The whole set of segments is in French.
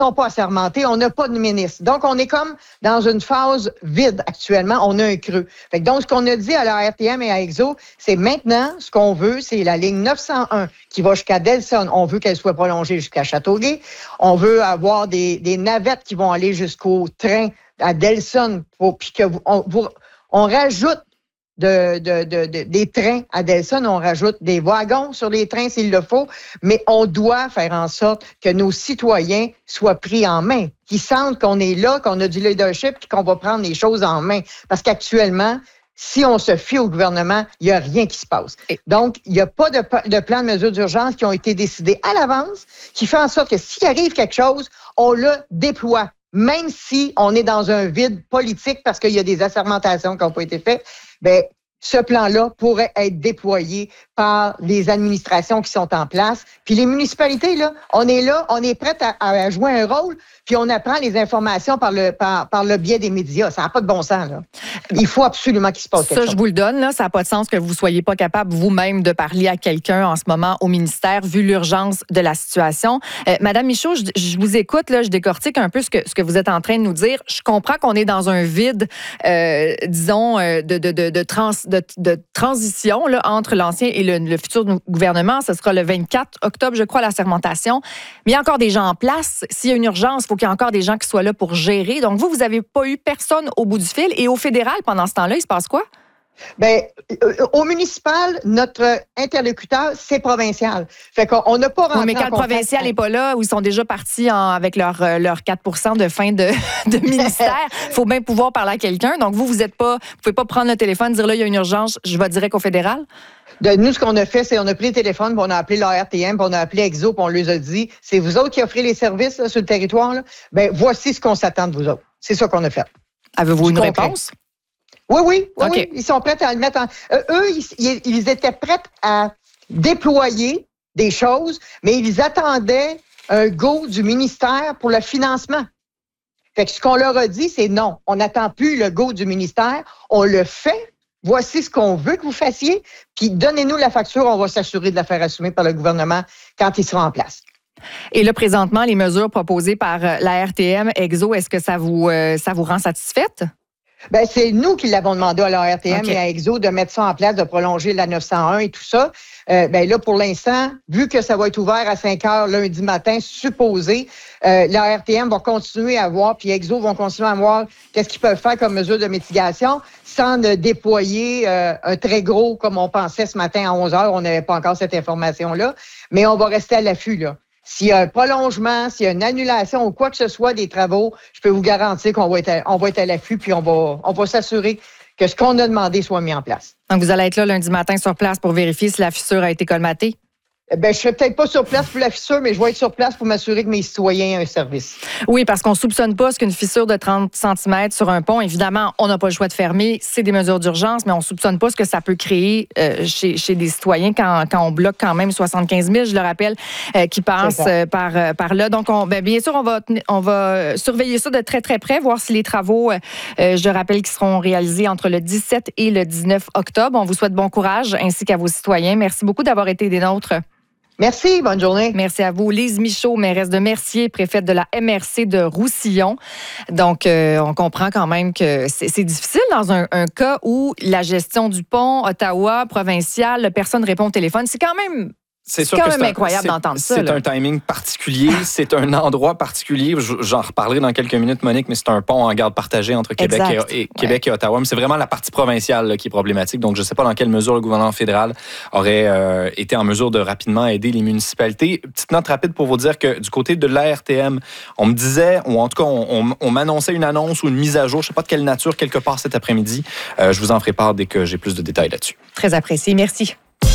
sont pas assermentés, on n'a pas de ministre. Donc, on est comme dans une phase vide actuellement, on a un creux. Fait que donc, ce qu'on a dit à la RTM et à Exo, c'est maintenant, ce qu'on veut, c'est la ligne 901 qui va jusqu'à Delson. On veut qu'elle soit prolongée jusqu'à Châteauguay. On veut avoir des navettes qui vont aller jusqu'au train à Delson, puis on rajoute des trains à Delson, on rajoute des wagons sur les trains s'il le faut, mais on doit faire en sorte que nos citoyens soient pris en main, qu'ils sentent qu'on est là, qu'on a du leadership et qu'on va prendre les choses en main. Parce qu'actuellement, si on se fie au gouvernement, il n'y a rien qui se passe. Donc, il n'y a pas de plan de mesures d'urgence qui ont été décidés à l'avance, qui fait en sorte que s'il arrive quelque chose, on le déploie. Même si on est dans un vide politique parce qu'il y a des assermentations qui n'ont pas été faites, bien, ce plan-là pourrait être déployé par les administrations qui sont en place. Puis les municipalités, là, on est prêts à jouer un rôle, puis on apprend les informations par le biais des médias. Ça n'a pas de bon sens, là. Il faut absolument qu'il se passe quelque chose. Ça, je vous le donne, là, ça n'a pas de sens que vous ne soyez pas capable vous-même de parler à quelqu'un en ce moment au ministère, vu l'urgence de la situation. Madame Michaud, je vous écoute, là, je décortique un peu ce que vous êtes en train de nous dire. Je comprends qu'on est dans un vide, disons, de transition là, entre l'ancien et le futur gouvernement. Ce sera le 24 octobre, je crois, la sermentation. Mais il y a encore des gens en place. S'il y a une urgence, il faut qu'il y ait encore des gens qui soient là pour gérer. Donc, vous n'avez pas eu personne au bout du fil. Et au fédéral, pendant ce temps-là, il se passe quoi? Bien, au municipal, notre interlocuteur, c'est provincial. Fait qu'on n'a pas rentré oui, mais quand le provincial n'est pas là, où ils sont déjà partis avec leur 4% de fin de ministère, il faut bien pouvoir parler à quelqu'un. Donc, vous pouvez pas prendre le téléphone, dire là, il y a une urgence, je vais direct au fédéral? Nous, ce qu'on a fait, c'est on a pris le téléphone, puis on a appelé la RTM, puis on a appelé Exo, puis on leur a dit, c'est vous autres qui offrez les services là, sur le territoire, là? Bien, voici ce qu'on s'attend de vous autres. C'est ça qu'on a fait. Avez-vous une réponse? Oui. Okay. Oui. Ils sont prêts à le mettre en... eux, ils étaient prêts à déployer des choses, mais ils attendaient un go du ministère pour le financement. Fait que ce qu'on leur a dit, c'est non. On n'attend plus le go du ministère. On le fait. Voici ce qu'on veut que vous fassiez. Puis donnez-nous la facture. On va s'assurer de la faire assumer par le gouvernement quand il sera en place. Et là, présentement, les mesures proposées par la RTM, Exo, est-ce que ça vous rend satisfaite? Ben, c'est nous qui l'avons demandé à la RTM et à Exo de mettre ça en place, de prolonger la 901 et tout ça. Ben là, pour l'instant, vu que ça va être ouvert à 5 heures lundi matin, supposé, la RTM va continuer à voir, puis Exo vont continuer à voir qu'est-ce qu'ils peuvent faire comme mesure de mitigation sans ne déployer un très gros, comme on pensait ce matin à 11 heures. On n'avait pas encore cette information-là, mais on va rester à l'affût, là. S'il y a un prolongement, s'il y a une annulation ou quoi que ce soit des travaux, je peux vous garantir qu'on va être à l'affût puis on va s'assurer que ce qu'on a demandé soit mis en place. Donc, vous allez être là lundi matin sur place pour vérifier si la fissure a été colmatée? Ben, je serai peut-être pas sur place pour la fissure, mais je vais être sur place pour m'assurer que mes citoyens aient un service. Oui, parce qu'on soupçonne pas ce qu'une fissure de 30 cm sur un pont, évidemment, on n'a pas le choix de fermer, c'est des mesures d'urgence, mais on soupçonne pas ce que ça peut créer chez des citoyens quand on bloque quand même 75 000, je le rappelle, qui passent par là. Donc, bien sûr, on va surveiller ça de très, très près, voir si les travaux, je rappelle, qui seront réalisés entre le 17 et le 19 octobre. On vous souhaite bon courage, ainsi qu'à vos citoyens. Merci beaucoup d'avoir été des nôtres. Merci, bonne journée. Merci à vous. Lise Michaud, mairesse de Mercier, préfète de la MRC de Roussillon. Donc, on comprend quand même que c'est difficile dans un cas où la gestion du pont, Ottawa, provincial, personne ne répond au téléphone. C'est quand même... C'est quand même incroyable d'entendre ça. C'est un timing particulier, c'est un endroit particulier. J'en reparlerai dans quelques minutes, Monique, mais c'est un pont en garde partagée entre Québec et Ottawa. Mais c'est vraiment la partie provinciale là, qui est problématique. Donc, je ne sais pas dans quelle mesure le gouvernement fédéral aurait été en mesure de rapidement aider les municipalités. Petite note rapide pour vous dire que du côté de l'ARTM, on me disait, ou en tout cas, on m'annonçait une annonce ou une mise à jour, je ne sais pas de quelle nature, quelque part cet après-midi. Je vous en ferai part dès que j'ai plus de détails là-dessus. Très apprécié. Merci.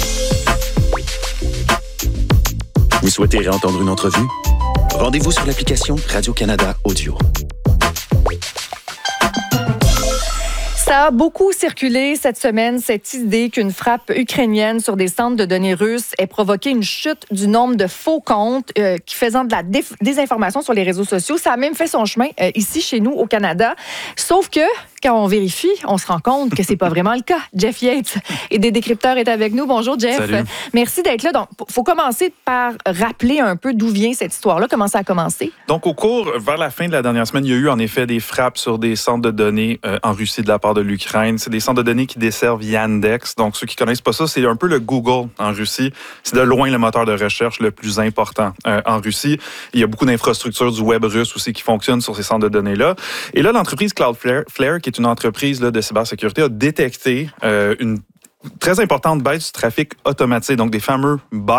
Vous souhaitez réentendre une entrevue? Rendez-vous sur l'application Radio-Canada Audio. Ça a beaucoup circulé cette semaine, cette idée qu'une frappe ukrainienne sur des centres de données russes ait provoqué une chute du nombre de faux comptes qui faisant de la désinformation sur les réseaux sociaux. Ça a même fait son chemin ici, chez nous, au Canada. Sauf que quand on vérifie, on se rend compte que c'est pas vraiment le cas. Jeff Yates et des décrypteurs est avec nous. Bonjour, Jeff. Salut. Merci d'être là. Donc, faut commencer par rappeler un peu d'où vient cette histoire-là. Comment ça a commencé? Donc, vers la fin de la dernière semaine, il y a eu en effet des frappes sur des centres de données en Russie de la part de l'Ukraine. C'est des centres de données qui desservent Yandex. Donc, ceux qui connaissent pas ça, c'est un peu le Google en Russie. C'est de loin le moteur de recherche le plus important en Russie. Il y a beaucoup d'infrastructures du web russe aussi qui fonctionnent sur ces centres de données-là. Et là, l'entreprise Cloudflare, qui est une entreprise là, de cybersécurité, a détecté une très importante baisse du trafic automatisé, donc des fameux bots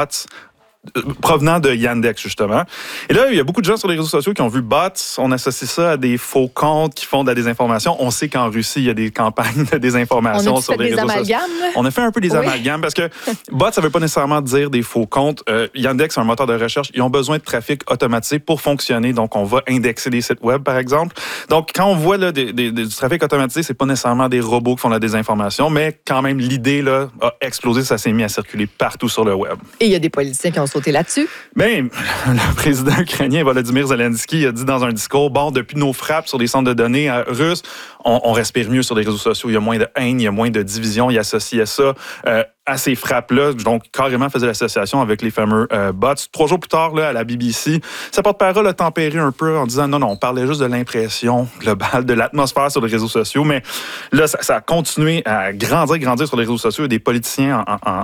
provenant de Yandex, justement. Et là, il y a beaucoup de gens sur les réseaux sociaux qui ont vu bots. On associe ça à des faux comptes qui font de la désinformation. On sait qu'en Russie, il y a des campagnes de désinformation sur les réseaux sociaux. On a fait un peu des amalgames parce que bots, ça ne veut pas nécessairement dire des faux comptes. Yandex, c'est un moteur de recherche. Ils ont besoin de trafic automatisé pour fonctionner. Donc, on va indexer des sites web, par exemple. Donc, quand on voit là, du trafic automatisé, c'est pas nécessairement des robots qui font la désinformation, mais quand même, l'idée là, a explosé. Ça s'est mis à circuler partout sur le web. Et il y a des politiciens qui ont sauté là-dessus? Bien, le président ukrainien Volodymyr Zelensky a dit dans un discours, depuis nos frappes sur des centres de données russes, on respire mieux sur les réseaux sociaux. Il y a moins de haine, il y a moins de division. Il associait ça à ces frappes-là. Donc, carrément faisait l'association avec les fameux bots. 3 jours plus tard, là, à la BBC, sa porte-parole a tempéré un peu en disant non, on parlait juste de l'impression globale, de l'atmosphère sur les réseaux sociaux. Mais là, ça a continué à grandir sur les réseaux sociaux. Il y a des politiciens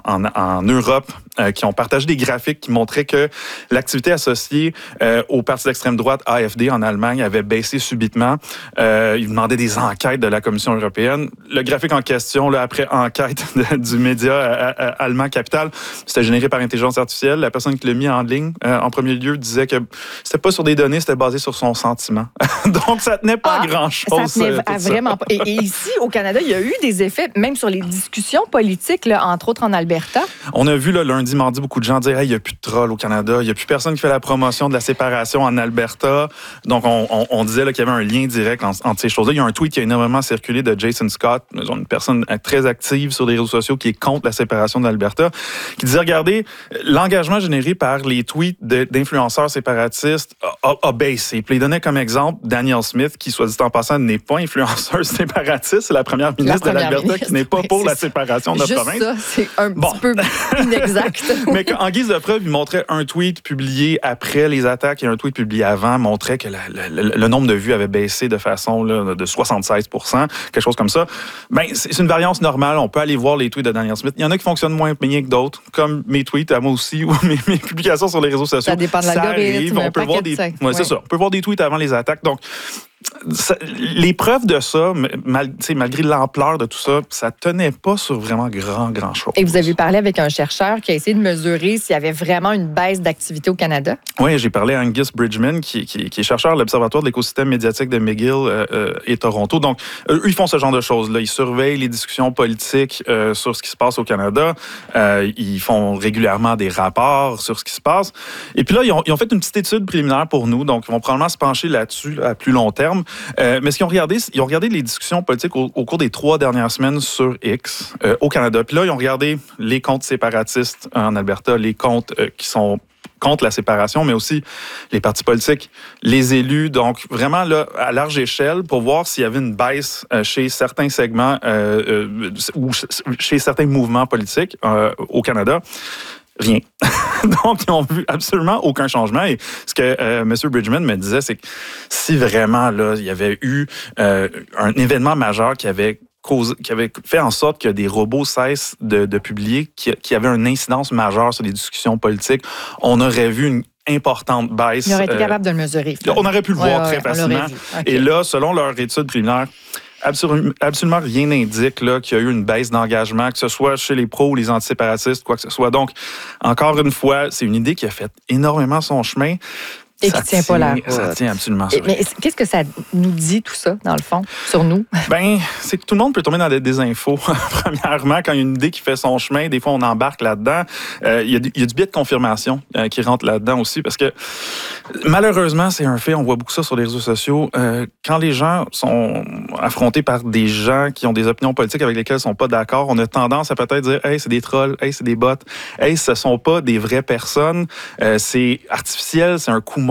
en Europe qui ont partagé des graphiques qui montraient que l'activité associée au parti d'extrême droite AfD en Allemagne avait baissé subitement. Ils demandaient des enquêtes de la Commission européenne. Le graphique en question, là, après enquête du média allemand Capital, c'était généré par intelligence artificielle. La personne qui l'a mis en ligne, en premier lieu, disait que c'était pas sur des données, c'était basé sur son sentiment. Donc, ça tenait pas à grand-chose. Ça tenait vraiment pas. Et ici, au Canada, il y a eu des effets, même sur les discussions politiques, là, entre autres en Alberta. On a vu là, lundi, mardi, beaucoup de gens dire hey, il n'y a plus de trolls au Canada, il n'y a plus personne qui fait la promotion de la séparation en Alberta. Donc, on disait là, qu'il y avait un lien direct entre ces choses-là. Il y a un tweet qui a énormément circulé de Jason Scott, une personne très active sur les réseaux sociaux qui est contre la séparation de l'Alberta, qui disait, regardez, l'engagement généré par les tweets d'influenceurs séparatistes a baissé. Puis il donnait comme exemple Danielle Smith, qui, soit dit en passant, n'est pas influenceuse séparatiste, c'est la première ministre de l'Alberta qui n'est pas pour la séparation de la province. Ça, c'est un petit peu inexact. Mais en guise de preuve, il montrait un tweet publié après les attaques et un tweet publié avant montrait que le nombre de vues avait baissé de façon là, de 76%, quelque chose comme ça. Ben, c'est une variance normale. On peut aller voir les tweets de Danielle Smith. Il y en a qui fonctionnent moins bien que d'autres, comme mes tweets à moi aussi ou mes publications sur les réseaux sociaux. Ça dépend de l'algorithme. On peut voir c'est ça. On peut voir des tweets avant les attaques. Donc, les preuves de ça, malgré l'ampleur de tout ça, ça tenait pas sur vraiment grand chose. Et vous avez parlé avec un chercheur qui a essayé de mesurer s'il y avait vraiment une baisse d'activité au Canada? Oui, j'ai parlé à Angus Bridgman, qui est chercheur à l'Observatoire de l'écosystème médiatique de McGill et Toronto. Donc, eux, ils font ce genre de choses-là. Ils surveillent les discussions politiques sur ce qui se passe au Canada. Ils font régulièrement des rapports sur ce qui se passe. Et puis là, ils ont fait une petite étude préliminaire pour nous. Donc, ils vont probablement se pencher là-dessus à plus long terme. Mais ce qu'ils ont regardé, les discussions politiques au cours des 3 dernières semaines sur X au Canada. Puis là, ils ont regardé les comptes séparatistes en Alberta, les comptes qui sont contre la séparation, mais aussi les partis politiques, les élus. Donc, vraiment, là, à large échelle, pour voir s'il y avait une baisse chez certains segments ou chez certains mouvements politiques au Canada. Rien. Donc, ils n'ont vu absolument aucun changement. Et ce que M. Bridgman me disait, c'est que si vraiment là, il y avait eu un événement majeur qui avait fait en sorte que des robots cessent de publier, qui avait une incidence majeure sur les discussions politiques, on aurait vu une importante baisse. Ils auraient été capables de le mesurer. On aurait pu le voir très facilement. Okay. Et là, selon leur étude préliminaire, absolument rien n'indique là, qu'il y a eu une baisse d'engagement, que ce soit chez les pros ou les antiséparatistes, quoi que ce soit. Donc, encore une fois, c'est une idée qui a fait énormément son chemin. Et qui ne tient pas la route. Ça tient absolument ça. Mais qu'est-ce que ça nous dit, tout ça, dans le fond, sur nous? Bien, c'est que tout le monde peut tomber dans des infos. Premièrement, quand il y a une idée qui fait son chemin, des fois, on embarque là-dedans. Il y a du biais de confirmation qui rentre là-dedans aussi, parce que malheureusement, c'est un fait, on voit beaucoup ça sur les réseaux sociaux. Quand les gens sont affrontés par des gens qui ont des opinions politiques avec lesquelles ils ne sont pas d'accord, on a tendance à peut-être dire « Hey, c'est des trolls. Hey, c'est des bots. Hey, ce ne sont pas des vraies personnes. C'est artificiel, c'est un coup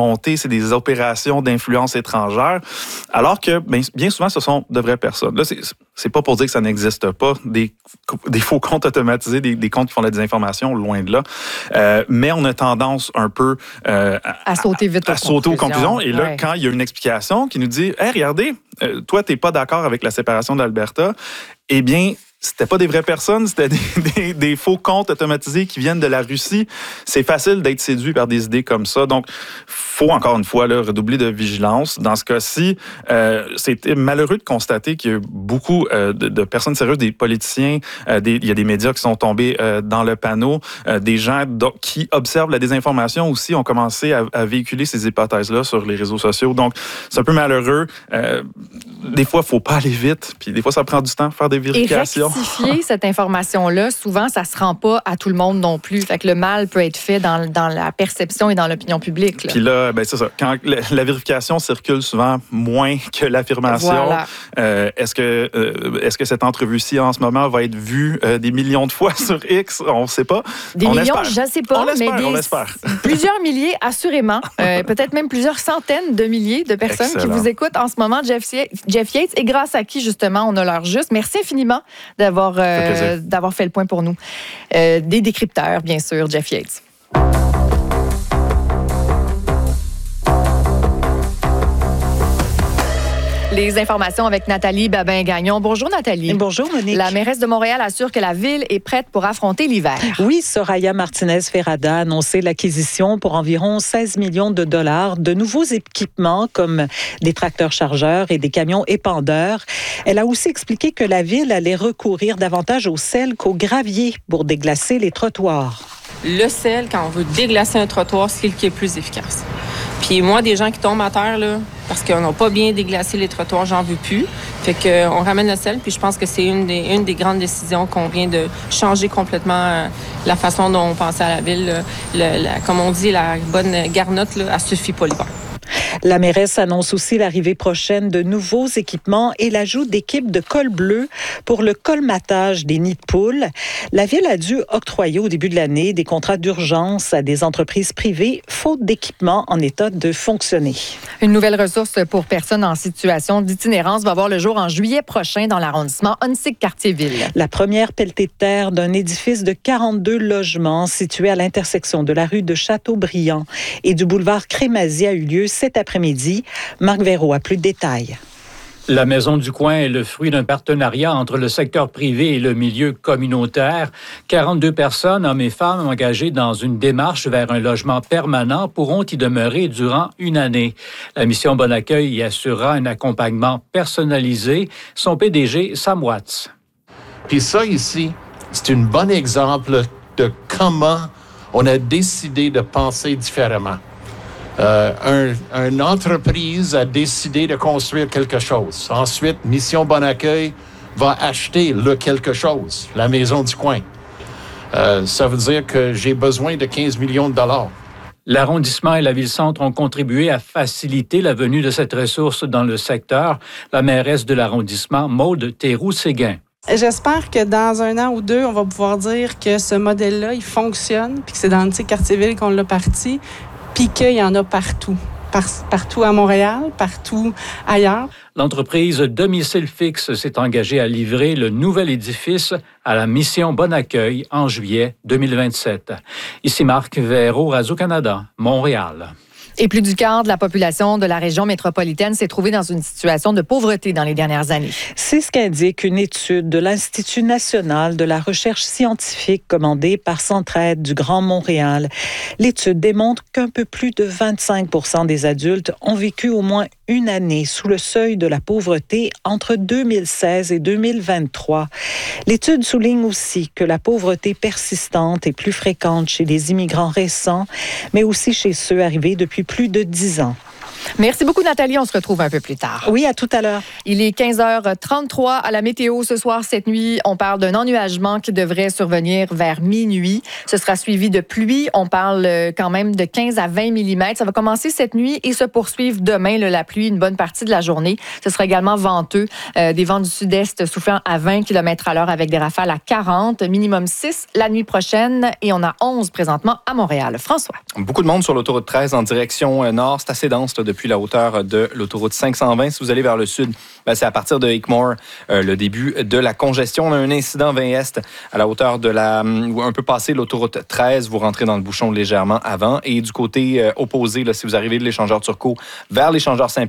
montés, c'est des opérations d'influence étrangère, alors que bien souvent, ce sont de vraies personnes. Là, c'est pas pour dire que ça n'existe pas, des faux comptes automatisés, des comptes qui font de la désinformation, loin de là. Mais on a tendance un peu à sauter vite aux conclusions. Et là, quand il y a une explication qui nous dit « Hey, regardez, toi, t'es pas d'accord avec la séparation d'Alberta », eh bien, c'était pas des vraies personnes, c'était des faux comptes automatisés qui viennent de la Russie. C'est facile d'être séduit par des idées comme ça. Donc, faut encore une fois redoubler de vigilance. Dans ce cas-ci, c'était malheureux de constater qu'il y a eu beaucoup de personnes sérieuses, des politiciens, il y a des médias qui sont tombés dans le panneau, des gens qui observent la désinformation aussi ont commencé à véhiculer ces hypothèses-là sur les réseaux sociaux. Donc, c'est un peu malheureux. Des fois, il faut pas aller vite, puis des fois, ça prend du temps faire des vérifications. Et rectifier cette information-là, souvent, ça se rend pas à tout le monde non plus. Fait que le mal peut être fait dans la perception et dans l'opinion publique. Là. Puis là, c'est ça. Quand la vérification circule souvent moins que l'affirmation, voilà. Est-ce que cette entrevue-ci, en ce moment, va être vue des millions de fois sur X? On ne sait pas. Des millions, je ne sais pas, on l'espère. Plusieurs milliers, assurément. Peut-être même plusieurs centaines de milliers de personnes qui vous écoutent en ce moment, Jeff Yates, et grâce à qui, justement, on a l'heure juste. Merci infiniment d'avoir fait le point pour nous. Des décrypteurs, bien sûr, Jeff Yates. Les informations avec Nathalie Babin-Gagnon. Bonjour Nathalie. Bonjour Monique. La mairesse de Montréal assure que la ville est prête pour affronter l'hiver. Oui, Soraya Martinez-Ferrada a annoncé l'acquisition pour environ 16 millions de dollars de nouveaux équipements comme des tracteurs chargeurs et des camions épandeurs. Elle a aussi expliqué que la ville allait recourir davantage au sel qu'au gravier pour déglacer les trottoirs. Le sel, quand on veut déglacer un trottoir, c'est le qui est plus efficace. Puis moi, des gens qui tombent à terre, là, parce qu'on n'a pas bien déglacé les trottoirs, j'en veux plus. Fait qu'on ramène le sel, puis je pense que c'est une des grandes décisions qu'on vient de changer complètement la façon dont on pensait à la ville. Comme on dit, la bonne garnotte, là, elle suffit pas l'hiver. La mairesse annonce aussi l'arrivée prochaine de nouveaux équipements et l'ajout d'équipes de cols bleus pour le colmatage des nids de poules. La ville a dû octroyer au début de l'année des contrats d'urgence à des entreprises privées, faute d'équipements en état de fonctionner. Une nouvelle ressource pour personnes en situation d'itinérance va voir le jour en juillet prochain dans l'arrondissement Onsic-Cartierville. La première pelletée de terre d'un édifice de 42 logements situé à l'intersection de la rue de Châteaubriand et du boulevard Crémazie a eu lieu cet après-midi. Marc Véraud a plus de détails. La Maison du Coin est le fruit d'un partenariat entre le secteur privé et le milieu communautaire. 42 personnes, hommes et femmes, engagées dans une démarche vers un logement permanent pourront y demeurer durant une année. La mission Bon Accueil y assurera un accompagnement personnalisé. Son PDG, Sam Watts. Puis ça ici, c'est un bon exemple de comment on a décidé de penser différemment. Une entreprise a décidé de construire quelque chose. Ensuite, Mission Bon Accueil va acheter le quelque chose, la Maison du Coin. Ça veut dire que j'ai besoin de 15 millions de dollars. L'arrondissement et la ville-centre ont contribué à faciliter la venue de cette ressource dans le secteur. La mairesse de l'arrondissement, Maude Théroux-Séguin. J'espère que dans 1 an ou 2, on va pouvoir dire que ce modèle-là, il fonctionne, puis que c'est dans Onsic-Cartierville qu'on l'a parti, puis qu'il y en a partout. Partout à Montréal, partout ailleurs. L'entreprise Domicile Fixe s'est engagée à livrer le nouvel édifice à la mission Bon Accueil en juillet 2027. Ici Marc Véraud, Radio-Canada, Montréal. Et plus du quart de la population de la région métropolitaine s'est trouvée dans une situation de pauvreté dans les dernières années. C'est ce qu'indique une étude de l'Institut national de la recherche scientifique commandée par Centraide du Grand Montréal. L'étude démontre qu'un peu plus de 25% des adultes ont vécu au moins une année sous le seuil de la pauvreté entre 2016 et 2023. L'étude souligne aussi que la pauvreté persistante est plus fréquente chez les immigrants récents, mais aussi chez ceux arrivés depuis plus de 10 ans. Merci beaucoup, Nathalie. On se retrouve un peu plus tard. Oui, à tout à l'heure. Il est 15h33 à la météo ce soir, cette nuit. On parle d'un ennuagement qui devrait survenir vers minuit. Ce sera suivi de pluie. On parle quand même de 15 à 20 mm. Ça va commencer cette nuit et se poursuivre demain, la pluie, une bonne partie de la journée. Ce sera également venteux. Des vents du sud-est soufflant à 20 km à l'heure avec des rafales à 40, minimum 6 la nuit prochaine. Et on a 11 présentement à Montréal. François. Beaucoup de monde sur l'autoroute 13 en direction nord. C'est assez dense depuis la hauteur de l'autoroute 520. Si vous allez vers le sud, c'est à partir de Hickmore, le début de la congestion. On a un incident 20 Est à la hauteur de un peu passé l'autoroute 13. Vous rentrez dans le bouchon légèrement avant. Et du côté opposé, si vous arrivez de l'échangeur Turcot vers l'échangeur Saint-Pierre,